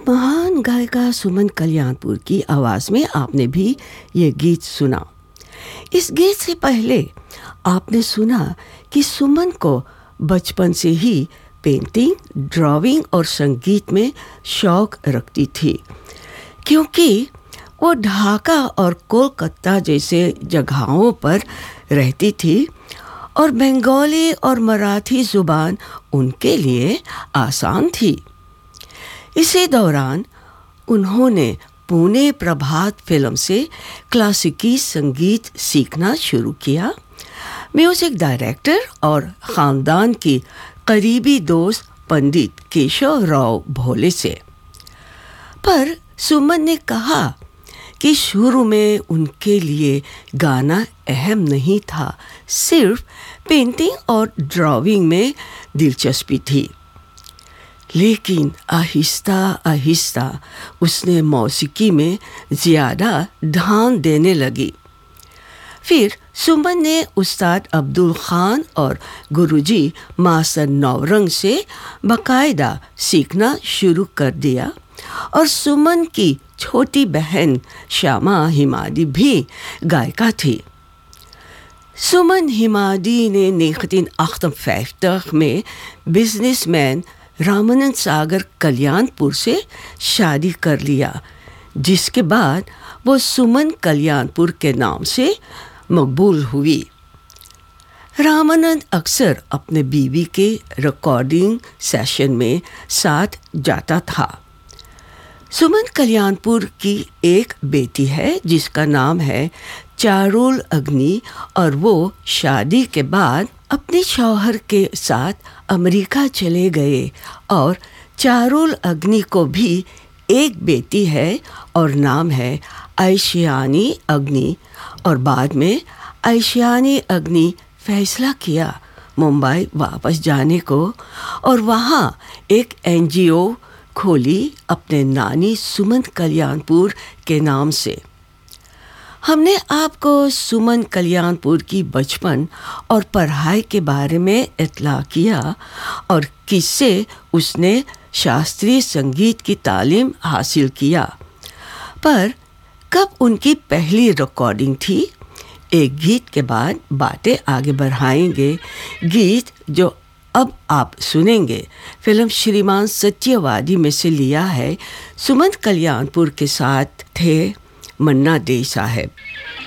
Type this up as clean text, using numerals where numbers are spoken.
महान गायिका सुमन कल्याणपुर की आवाज़ में आपने भी ये गीत सुना। इस गीत से पहले आपने सुना कि सुमन को बचपन से ही पेंटिंग, ड्राइंग और संगीत में शौक रखती थी, क्योंकि वो ढाका और कोलकाता जैसे जगहों पर रहती थी और बंगाली और मराठी ज़ुबान उनके लिए आसान थी। इसी दौरान उन्होंने पुणे प्रभात फिल्म से क्लासिकी संगीत सीखना शुरू किया। म्यूजिक डायरेक्टर और ख़ानदान की करीबी दोस्त पंडित केशव राव भोले से। पर सुमन ने कहा कि शुरू में उनके लिए गाना अहम नहीं था, सिर्फ पेंटिंग और ड्राइंग में दिलचस्पी थी। लेकिन आहिस्ता आहिस्ता उसने मौसीकी में ज़्यादा ध्यान देने लगी। फिर सुमन ने उस्ताद अब्दुल खान और गुरुजी मास्टर नौरंग से बाकायदा सीखना शुरू कर दिया और सुमन की छोटी बहन श्यामा हिमादी भी गायिका थी। सुमन हिमादी ने 1958 में बिजनेसमैन रामानंद सागर कल्याणपुर से शादी कर लिया, जिसके बाद वो सुमन कल्याणपुर के नाम से मकबूल हुई। रामानंद अक्सर अपने बीवी के रिकॉर्डिंग सेशन में साथ जाता था। सुमन कल्याणपुर की एक बेटी है जिसका नाम है चारुल अग्नि और वो शादी के बाद अपने शौहर के साथ अमेरिका चले गए और चारुल अग्नि को भी एक बेटी है और नाम है ऐशियानी अग्नि। और बाद में ऐशियानी अग्नि फैसला किया मुंबई वापस जाने को और वहाँ एक NGO खोली अपने नानी सुमन कल्याणपुर के नाम से। हमने आपको सुमन कल्याणपुर की बचपन और पढ़ाई के बारे में इत्तला किया और किससे उसने शास्त्रीय संगीत की तालीम हासिल किया। पर कब उनकी पहली रिकॉर्डिंग थी? एक गीत के बाद बातें आगे बढ़ाएंगे। गीत जो अब आप सुनेंगे फिल्म श्रीमान सत्यवादी में से लिया है। सुमन कल्याणपुर के साथ थे मन्ना डे साहब।